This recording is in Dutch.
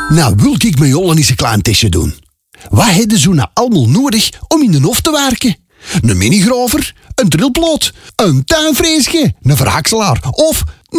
Nou wil ik met Jolle eens een klein testje doen. Wat hebben ze nou allemaal nodig om in de hof te werken? Een minigrover, een drillploot, een tuinfreesje, een verhakselaar of